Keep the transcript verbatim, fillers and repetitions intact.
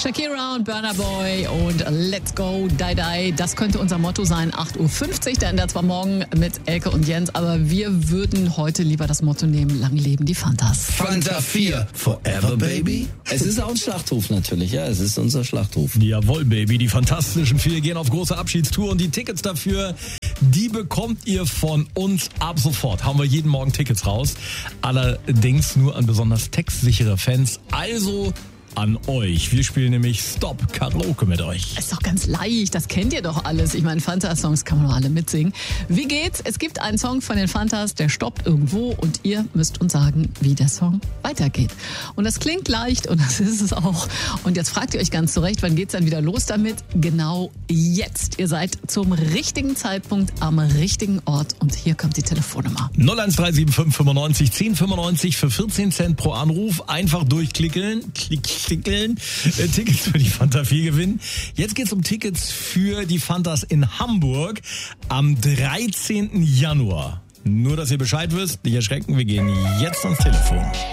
Shakira und Burna Boy und Let's Go, Die Die. Das könnte unser Motto sein, acht Uhr fünfzig. Da ändert zwar morgen mit Elke und Jens, aber wir würden heute lieber das Motto nehmen, lang leben die Fantas. Fanta vier, forever baby. Es ist auch ein Schlachtruf natürlich, ja, es ist unser Schlachtruf. Jawohl, Baby, die Fantastischen Vier gehen auf große Abschiedstour und die Tickets dafür, die bekommt ihr von uns ab sofort. Haben wir jeden Morgen Tickets raus, allerdings nur an besonders textsichere Fans, also an euch. Wir spielen nämlich Stop Karaoke mit euch. Ist doch ganz leicht, das kennt ihr doch alles. Ich meine, Fanta-Songs kann man doch alle mitsingen. Wie geht's? Es gibt einen Song von den Fantas, der stoppt irgendwo und ihr müsst uns sagen, wie der Song weitergeht. Und das klingt leicht und das ist es auch. Und jetzt fragt ihr euch ganz zurecht, wann geht's dann wieder los damit? Genau jetzt. Ihr seid zum richtigen Zeitpunkt am richtigen Ort und hier kommt die Telefonnummer. null eins drei sieben fünf fünfundneunzig zehn fünfundneunzig für vierzehn Cent pro Anruf. Einfach durchklicken. Klick. Klickeln, äh, Tickets für die Fanta vier gewinnen. Jetzt geht's um Tickets für die Fantas in Hamburg am dreizehnten Januar. Nur, dass ihr Bescheid wisst, nicht erschrecken, wir gehen jetzt ans Telefon.